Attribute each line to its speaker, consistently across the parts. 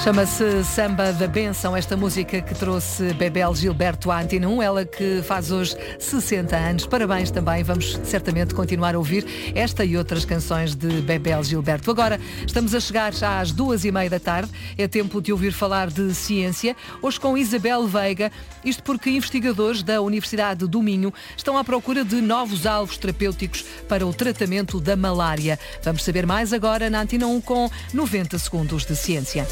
Speaker 1: Chama-se Samba da Benção, esta música que trouxe Bebel Gilberto à Antena 1, ela que faz hoje 60 anos. Parabéns também, vamos certamente continuar a ouvir esta e outras canções de Bebel Gilberto. Agora estamos a chegar já às 2h30 da tarde, é tempo de ouvir falar de ciência, hoje com Isabel Veiga, isto porque investigadores da Universidade do Minho estão à procura de novos alvos terapêuticos para o tratamento da malária. Vamos saber mais agora na Antena 1 com 90 segundos de ciência.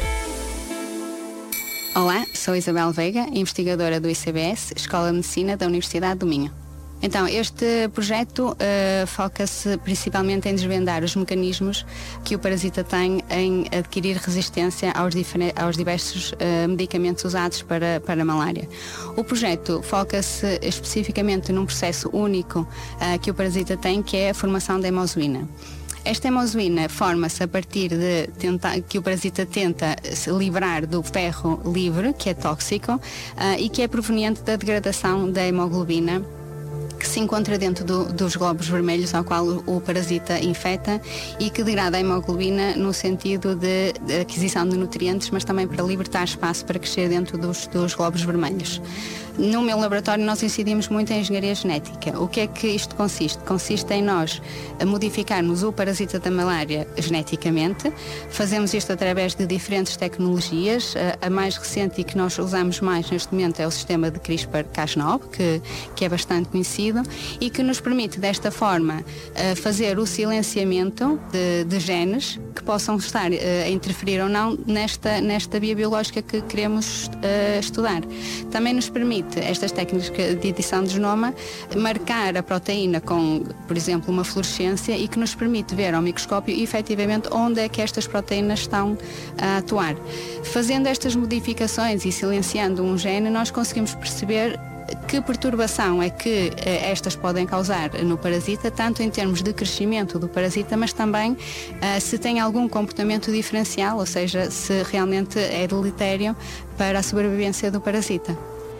Speaker 2: Olá, sou Isabel Veiga, investigadora do ICBS, Escola de Medicina da Universidade do Minho. Então, este projeto foca-se principalmente em desvendar os mecanismos que o parasita tem em adquirir resistência aos diversos medicamentos usados para a malária. O projeto foca-se especificamente num processo único que o parasita tem, que é a formação da hemozoína. Esta hemozoína forma-se a partir de que o parasita tenta se livrar do ferro livre, que é tóxico, e que é proveniente da degradação da hemoglobina, que se encontra dentro dos glóbulos vermelhos ao qual o parasita infecta e que degrada a hemoglobina no sentido de aquisição de nutrientes, mas também para libertar espaço para crescer dentro dos glóbulos vermelhos. No meu laboratório nós incidimos muito em engenharia genética. O que é que isto consiste? Consiste em nós modificarmos o parasita da malária geneticamente. Fazemos isto através de diferentes tecnologias. A mais recente e que nós usamos mais neste momento é o sistema de CRISPR-Cas9, que é bastante conhecido e que nos permite desta forma fazer o silenciamento de genes que possam estar a interferir ou não nesta via biológica que queremos estudar. Também nos permite estas técnicas de edição de genoma marcar a proteína com, por exemplo, uma fluorescência e que nos permite ver ao microscópio efetivamente onde é que estas proteínas estão a atuar. Fazendo estas modificações e silenciando um gene, nós conseguimos perceber que perturbação é que estas podem causar no parasita, tanto em termos de crescimento do parasita, mas também se tem algum comportamento diferencial, ou seja, se realmente é deletério para a sobrevivência do parasita.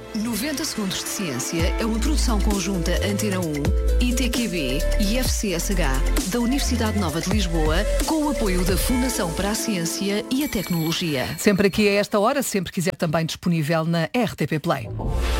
Speaker 3: 90 segundos de ciência é uma produção conjunta Antena 1, ITQB e FCSH da Universidade Nova de Lisboa, com o apoio da Fundação para a Ciência e a Tecnologia.
Speaker 1: Sempre aqui a esta hora, sempre quiser também disponível na RTP Play.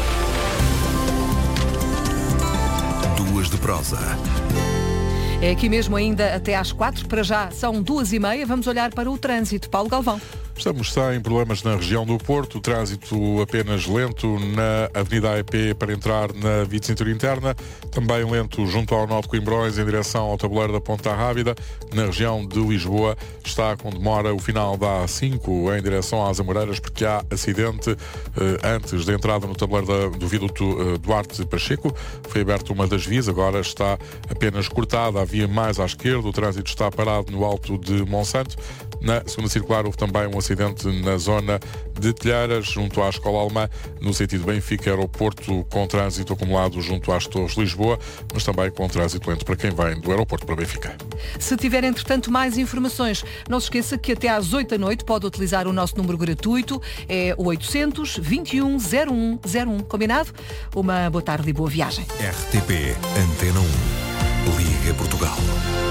Speaker 4: Duas de prosa.
Speaker 1: É aqui mesmo ainda até às 4, para já são 2h30, vamos olhar para o trânsito. Paulo Galvão.
Speaker 5: Estamos sem problemas na região do Porto, o trânsito apenas lento na Avenida AEP para entrar na via de cintura interna, também lento junto ao Nó de Coimbrões em direção ao tabuleiro da Ponta Rábida. Na região de Lisboa está com demora o final da A5 em direção às Amoreiras, porque há acidente antes da entrada no tabuleiro do viaduto Duarte Pacheco. Foi aberta uma das vias, agora está apenas cortada a via mais à esquerda, o trânsito está parado no Alto de Monsanto. Na segunda circular houve também um acidente na zona de Telheiras, junto à Escola Alemã, no sentido Benfica-Aeroporto, com trânsito acumulado junto às Torres de Lisboa, mas também com trânsito lento para quem vem do aeroporto para Benfica.
Speaker 1: Se tiver, entretanto, mais informações, não se esqueça que até às 8 da noite pode utilizar o nosso número gratuito, é o 800 21 0101. Combinado? Uma boa tarde e boa viagem.
Speaker 4: RTP Antena 1. Liga Portugal.